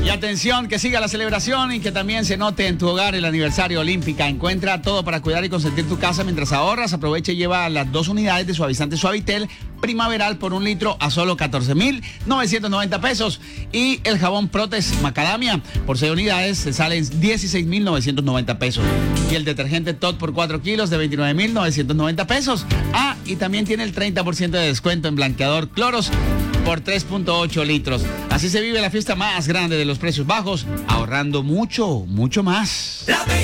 Y atención, que siga la celebración y que también se note en tu hogar el aniversario Olímpica. Encuentra todo para cuidar y consentir tu casa mientras ahorras. Aprovecha y lleva las 2 unidades de suavizante Suavitel primaveral por 1 litro a solo 14,990 pesos. Y el jabón Protex Macadamia por 6 unidades se salen 16,990 pesos. Y el detergente Tot por 4 kilos de 29,990 pesos. Ah, y también tiene el 30% de descuento en blanqueador Cloros por 3.8 litros. Así se vive la fiesta más grande de los precios bajos, ahorrando mucho, mucho más.